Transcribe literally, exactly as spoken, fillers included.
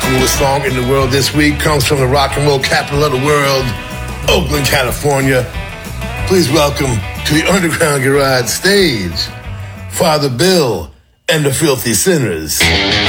coolest song in the world this week comes from the rock and roll capital of the world, Oakland, California. Please welcome to the Underground Garage stage, Father Bill and the Filthy Sinners.